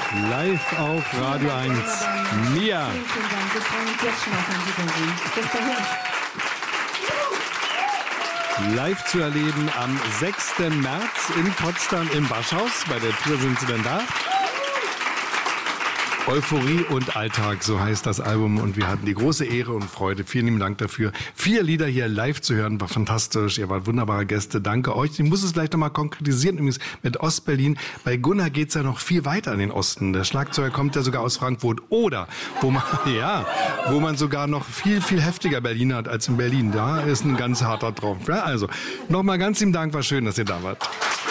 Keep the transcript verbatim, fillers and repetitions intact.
Live auf Radio eins. Mia. Vielen, vielen Dank. Wir freuen uns jetzt schon auf ein Wiedersehen. Bis dahin. Live zu erleben am sechsten März in Potsdam im Waschhaus. Bei der Tour sind Sie denn da? Euphorie und Alltag, so heißt das Album. Und wir hatten die große Ehre und Freude. Vielen lieben Dank dafür. Vier Lieder hier live zu hören, war fantastisch. Ihr wart wunderbare Gäste. Danke euch. Ich muss es vielleicht noch mal konkretisieren. Übrigens mit Ostberlin. Bei Gunnar geht's ja noch viel weiter in den Osten. Der Schlagzeuger kommt ja sogar aus Frankfurt. Oder, wo man, ja, wo man sogar noch viel, viel heftiger Berlin hat als in Berlin. Da ist ein ganz harter drauf. Ja, also, nochmal ganz lieben Dank. War schön, dass ihr da wart.